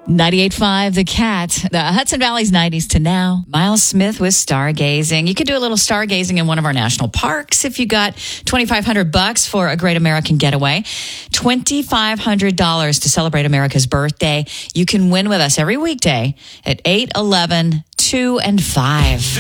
98.5 The Cat, the Hudson Valley's 90s to now. Miles Smith with stargazing. You could do a little stargazing in one of our national parks if you got $2,500 for a great American getaway. $2,500 to celebrate America's birthday. You can win with us every weekday at 8, 11, 2, and 5.